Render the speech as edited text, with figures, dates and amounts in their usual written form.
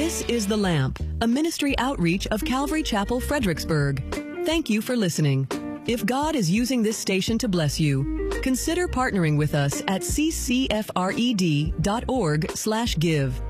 This is The Lamp, a ministry outreach of Calvary Chapel, Fredericksburg. Thank you for listening. If God is using this station to bless you, consider partnering with us at ccfred.org/give.